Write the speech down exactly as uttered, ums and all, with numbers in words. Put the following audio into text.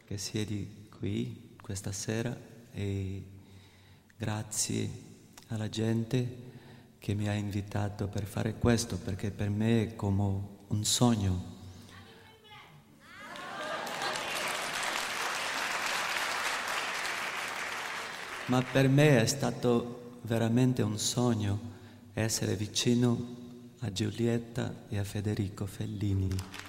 che siedi qui questa sera e grazie alla gente che mi ha invitato per fare questo, perché per me è come un sogno. Ma per me è stato veramente un sogno essere vicino a Giulietta e a Federico Fellini.